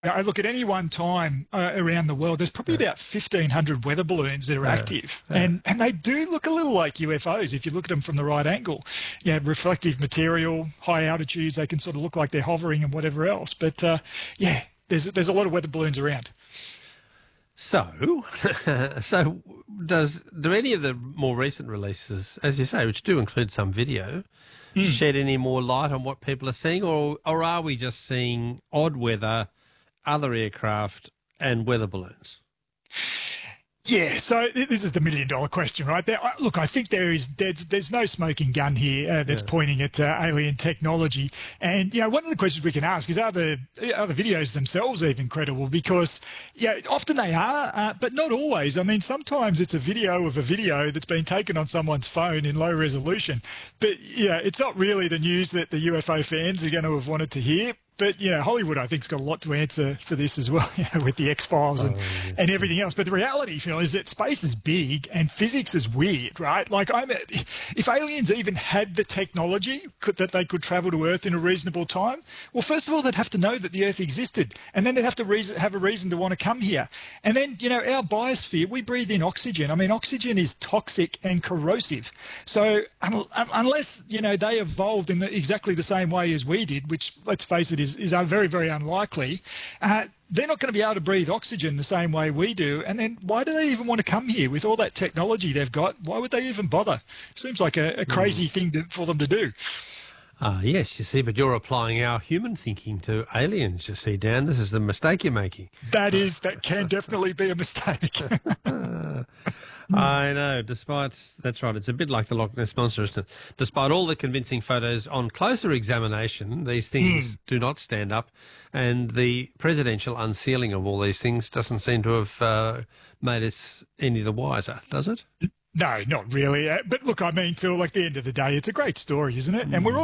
I look at any one time around the world, there's probably about 1,500 weather balloons that are active. And they do look a little like UFOs if you look at them from the right angle. Yeah, reflective material, high altitudes, they can sort of look like they're hovering and whatever else. But yeah, there's a lot of weather balloons around. So, do any of the more recent releases, as you say, which do include some video, shed any more light on what people are seeing, or are we just seeing odd weather, other aircraft, and weather balloons? Yeah, so this is the $1,000,000 question, right? Look, I think there's no smoking gun here that's pointing at alien technology. And one of the questions we can ask is, are the videos themselves even credible? Because often they are, but not always. I mean, sometimes it's a video of a video that's been taken on someone's phone in low resolution. But it's not really the news that the UFO fans are going to have wanted to hear. But, Hollywood, I think, has got a lot to answer for this as well, with the X-Files and everything else. But the reality, Phil, is that space is big and physics is weird, right? Like, if aliens even had the technology that they could travel to Earth in a reasonable time, well, first of all, they'd have to know that the Earth existed. And then they'd have to have a reason to want to come here. And then, our biosphere, we breathe in oxygen. I mean, oxygen is toxic and corrosive. So unless, they evolved in exactly the same way as we did, which, let's face it, is very, very unlikely, they're not going to be able to breathe oxygen the same way we do. And then why do they even want to come here with all that technology they've got? Why would they even bother? Seems like a crazy thing for them to do. Yes, you see, but you're applying our human thinking to aliens, you see, Dan. This is the mistake you're making. That can definitely be a mistake. I know, that's right, it's a bit like the Loch Ness Monster, isn't it? Despite all the convincing photos, on closer examination, these things do not stand up, and the presidential unsealing of all these things doesn't seem to have made us any the wiser, does it? No, not really. But look, I mean, Phil, like, at the end of the day, it's a great story, isn't it? And we're all